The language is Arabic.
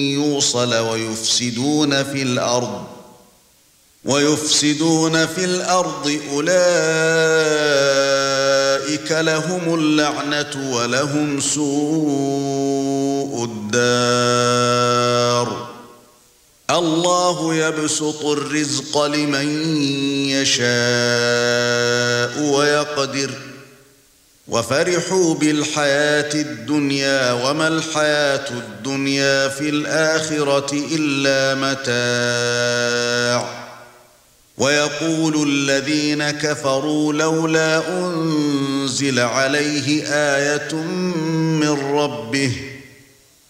يوصل ويفسدون في الأرض أولئك لهم اللعنة ولهم سوء الدار الله يبسط الرزق لمن يشاء ويقدر وفرحوا بالحياة الدنيا وما الحياة الدنيا في الآخرة إلا متاع ويقول الذين كفروا لولا أنزل عليه آية من ربه